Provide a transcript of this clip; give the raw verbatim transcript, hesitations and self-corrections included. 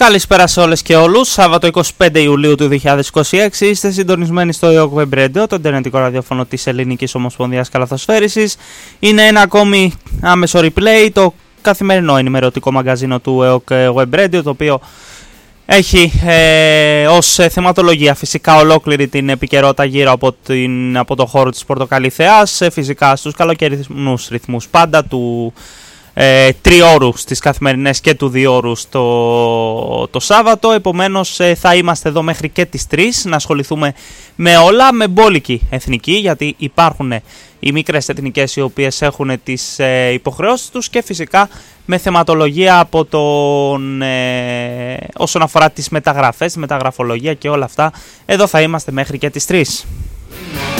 Καλησπέρα σε όλες και όλους. Σάββατο εικοστή πέμπτη Ιουλίου του δύο χιλιάδες είκοσι έξι είστε συντονισμένοι στο ι ο κ Web Radio, το ιντερνετικό ραδιόφωνο της Ελληνικής Ομοσπονδίας Καλαθοσφαίρισης. Είναι ένα ακόμη άμεσο replay, το καθημερινό ενημερωτικό μαγκαζίνο του ι ο κ Web Radio, το οποίο έχει ε, ως θεματολογία φυσικά ολόκληρη την επικαιρότητα γύρω από, την, από το χώρο της Πορτοκαλί Θεάς, φυσικά στους καλοκαιρινούς ρυθμούς πάντα του Ε, τριώρου στις καθημερινές και του διώρου το, το Σάββατο. Επομένως ε, θα είμαστε εδώ μέχρι και τις τρεις να ασχοληθούμε με όλα, με μπόλικη εθνική, γιατί υπάρχουν οι μικρές εθνικές οι οποίες έχουν τις ε, υποχρεώσεις τους, και φυσικά με θεματολογία από τον, ε, όσον αφορά τις μεταγραφές, τη μεταγραφολογία και όλα αυτά. Εδώ θα είμαστε μέχρι και τις τρεις.